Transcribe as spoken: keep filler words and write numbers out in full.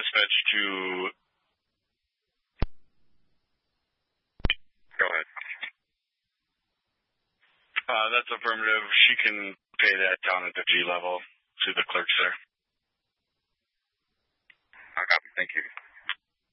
dispatch to... Go ahead. Uh, that's affirmative. She can pay that down at the G level to the